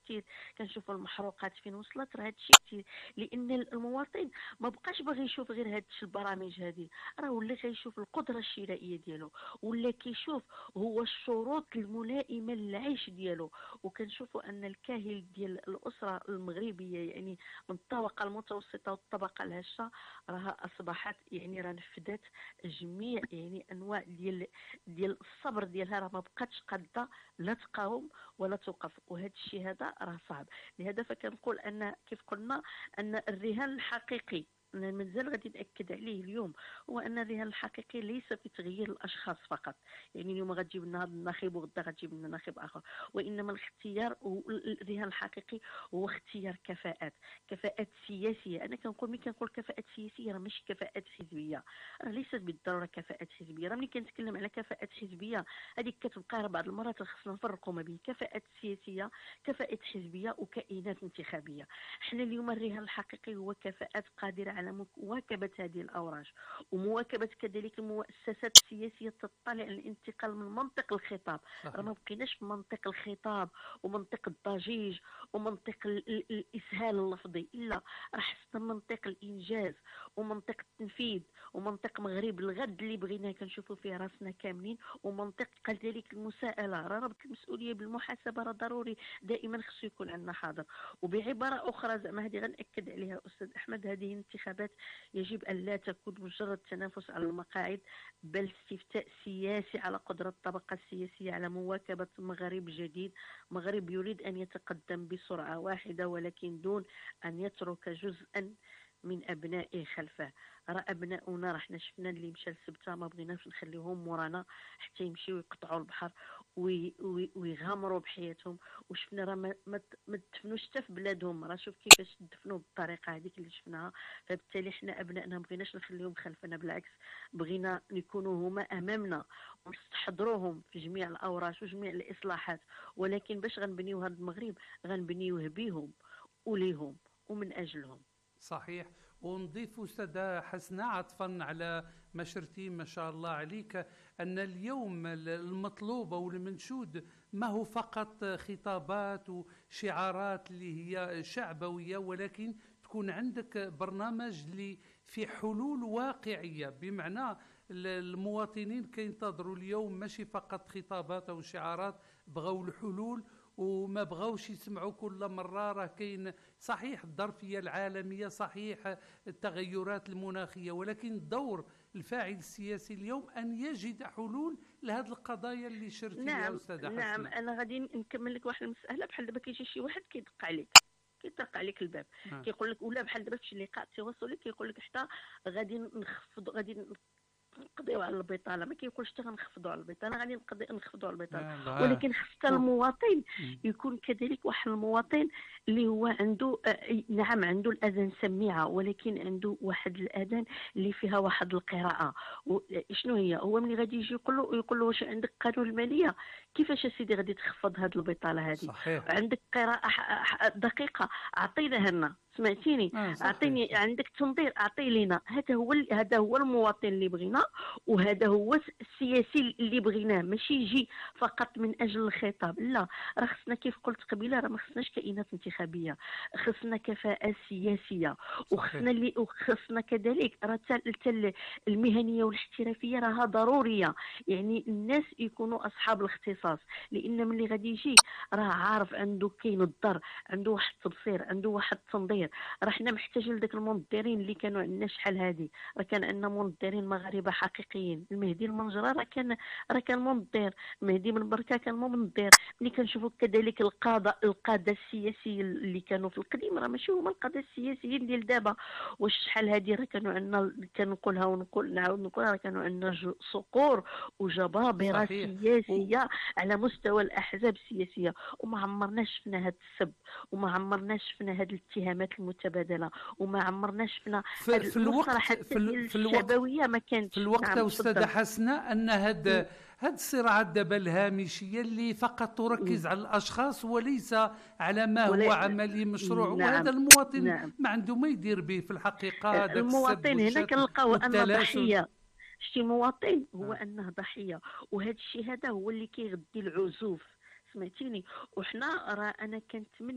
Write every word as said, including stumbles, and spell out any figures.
كثير، كنشوفوا المحروقات فين وصلت، راه هادشي كثير. لان المواطن ما بقاش باغي يشوف غير هاد البرامج هذه، راه ولا كيشوف القدره الشرائيه ديالو، ولا كيشوف هو الشروط الملائمه للعيش ديالو. وكنشوفوا ان الكاهل ديال الاسره المغربيه، يعني من الطبقه المتوسطه والطبقه الهشه، راها اصبحت يعني راه نفذت جميع يعني انواع ديال ديال الصبر ديالها، راه ما بقاتش قاده لا تقاوم ولا توقف. وهذا الشيء هذا راه صعب. لهذا فكنقول ان كيف قلنا ان الرهان الحقيقي، أنا مازال غادي نأكد عليه اليوم، هو أن الرهان الحقيقي ليس في تغيير الأشخاص فقط. يعني اليوم غتجيب لنا هذا الناخب وغدا غتجيب لنا ناخب آخر، وإنما الاختيار، الرهان الحقيقي هو اختيار كفاءات، كفاءات سياسية. أنا كنقول، ملي كنقول كفاءات سياسية، راه ماشي كفاءات حزبية، راه ليست بالضرورة كفاءات حزبية. راه ملي كنتكلم على كفاءات حزبية هذيك كتبقى بعض المرات خصنا نفرقوا ما بين كفاءات سياسية، كفاءات حزبية، وكائنات انتخابية. حنا اليوم الرهان الحقيقي هو كفاءات قادرة على مواكبة هذه الأوراق، ومواكبة كذلك المؤسسات السياسية تطلع على الانتقال من منطق الخطاب. راه ما صحيح. بقيناش في منطق الخطاب ومنطق الضجيج ومنطق ال- ال- الإسهال اللفظي، لا، راه حسنا منطق الإنجاز ومنطق التنفيذ ومنطق مغرب الغد اللي بغينا كنشوفوا فيه راسنا كاملين، ومنطق كذلك المساءلة. راه ربط المسؤولية بالمحاسبة راه ضروري دائما، خصو يكون عندنا حاضر. وبعبارة أخرى زعما هذه غنأكد عليها أستاذ أحمد، هذه الانتخابات يجب أن لا تكون مجرد تنافس على المقاعد، بل استفتاء سياسي على قدرة الطبقة السياسية على مواكبة مغرب جديد، مغرب يريد أن يتقدم بسرعة واحدة ولكن دون أن يترك جزءا من أبنائه خلفه. راه أبناؤنا، راه حنا شفنا اللي مشى لسبتة ما بغيناش نخليهم مورانا حتى يمشيو يقطعوا البحر وي وي ويغامروا بحياتهم. وشفنا راه ما ما ما تدفنوش حتى في بلادهم، راه شوف كيفاش تدفنوا بالطريقه هذيك اللي شفناها. فبالتالي حنا ابنائنا ما بغيناش نخليهم خلفنا، بالعكس بغينا يكونوا هما امامنا ونستحضروهم في جميع الاوراق وجميع الاصلاحات. ولكن باش غنبنيو هذا المغرب، غنبنيوه بيهم وليهم ومن اجلهم. صحيح. ونضيف أستاذة حسناء عطفا على ما شرتي ما شاء الله عليك، أن اليوم المطلوب أو المنشود ما هو فقط خطابات وشعارات اللي هي شعبوية، ولكن تكون عندك برنامج اللي في حلول واقعية. بمعنى المواطنين كينتظروا اليوم ماشي فقط خطابات أو شعارات، بغوا الحلول وما بغاوش يسمعوا كل مرة راه كاين. صحيح الظرفية العالمية، صحيح التغيرات المناخية، ولكن دور الفاعل السياسي اليوم أن يجد حلول لهذه القضايا اللي شرتي لها نعم أستاذة نعم، حسناء. انا غادي نكمل لك واحد المساله. بحال دابا كيجي شي واحد كيدق عليك، كيطرق عليك الباب، آه. كيقول لك، ولا بحال دابا في شي لقاء تيوصل لك كيقول لك حتى غادي نخفض، غادي نقضيو على البطاله. ما كيقولش حتى غنخفضوا على البطاله، غادي نقضي نخفضوا على البطاله. آه. لا. ولكن خص و... المواطن م. يكون كذلك واحد المواطن اللي هو عنده آه، نعم عنده الاذان سميعه، ولكن عنده واحد الاذان اللي فيها واحد القراءه. شنو هي؟ هو ملي غادي يجي يقول له يقول له واش عندك قانون الماليه؟ كيفاش اسيدي غادي تخفض هذه البطاله هذه؟ صحيح. عندك قراءه ح- ح- دقيقه، اعطيناها لنا، سمعتيني؟ آه. صحيح. اعطيني، صح. عندك تنظير اعطي لينا. هذا هو ال- هذا هو المواطن اللي بغينا، وهذا هو السياسي اللي بغيناه. ماشي يجي فقط من اجل الخطاب، لا، راه خصنا كيف قلت قبيله، راه ما خصناش كائنات انتخابيه، خصنا كفاءه سياسيه. وخصنا صحيح. اللي وخصنا كذلك راه حتى المهنيه والاحترافيه راها ضروريه. يعني الناس يكونوا اصحاب الاختصاص، لان ملي غادي يجي راه عارف عنده كاين الضر، عنده واحد التبصير، عنده واحد التنظير. راه حنا محتاجين لذاك المنظرين اللي كانوا عندنا شحال هادي. راه كان عندنا منظرين مغاربه حقيقيين. المهدي المنجره راه كان راه كان منظر، مهدي من بركه كان منظر. ملي كنشوفوا كذلك القاده القاده السياسيين اللي كانوا في القديم، راه ماشي هما القاده السياسيين ديال دابا. واش شحال هادي راه كانوا عندنا، كنقولها ونقول نعاود نقول، راه كانوا عندنا صقور وجبابره صحيح. و... سياسيه على مستوى الاحزاب السياسيه. وما عمرنا شفنا هذا السب، وما عمرنا شفنا هذه الاتهامات المتبادله، وما عمرنا شفنا في, هذه في المصطلحات الوقت حتى في, ديال ال... في الوقت الشعبويه ما في كانتش. الوقت نعم أستاذة تفضل. حسنة أن هاد هاد الصراعات دابا الهامشية اللي فقط م- تركز على الأشخاص وليس على ما هو ولا عملي مشروع، وهذا نعم المواطن نعم، ما عنده ما يدير به في الحقيقة. هذاك السب المواطن هنا والشتم كنلقاو انه والتلاشن. ضحيه. شتي مواطن هو آه. انه ضحيه، وهذا الشيء هذا هو اللي كيغذي العزوف، سمعتيني؟ وحنا راه انا كنتمنى